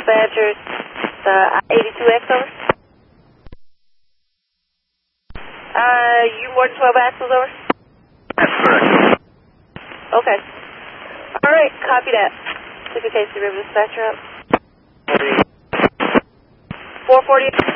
dispatcher, the 82X, over. You more than 12 axles, over? That's correct. Okay. All right, copy that. Took a case to River Dispatcher up. 440.